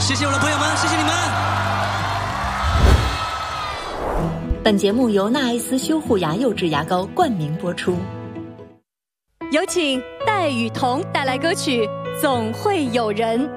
谢谢我的朋友们，谢谢你们。 本节目由纳爱斯修护牙釉质牙膏冠名播出。 有请戴雨桐带来歌曲《总会有人》。